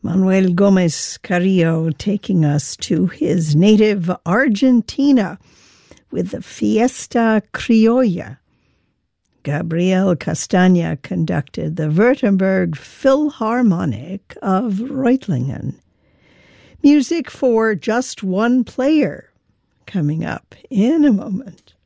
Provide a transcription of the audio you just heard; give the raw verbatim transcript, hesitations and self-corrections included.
Manuel Gomez Carrillo taking us to his native Argentina with the Fiesta Criolla. Gabriel Castagna conducted the Württemberg Philharmonic of Reutlingen. Music for Just One Player, coming up in a moment.